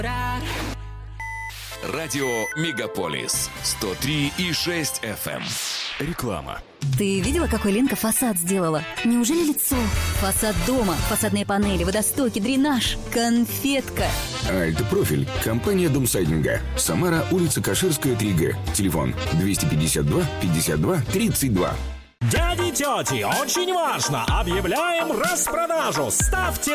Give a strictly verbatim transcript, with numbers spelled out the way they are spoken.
Радио Мегаполис сто три и шесть эф эм. Реклама. Ты видела, какой Ленка фасад сделала? Неужели лицо? Фасад дома, фасадные панели, водостоки, дренаж, конфетка. Альт-профиль. Компания Домсайдинга. Самара, улица Каширская, три Г. Телефон двести пятьдесят два пятьдесят два тридцать два. Дяди и тети, очень важно! Объявляем распродажу! Ставьте